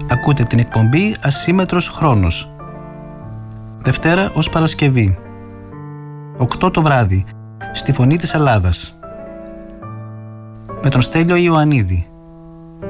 Ακούτε την εκπομπή Ασύμμετρος Χρόνος. Δευτέρα ως Παρασκευή, 8 το βράδυ, στη Φωνή της Ελλάδας, με τον Στέλιο Ιωαννίδη.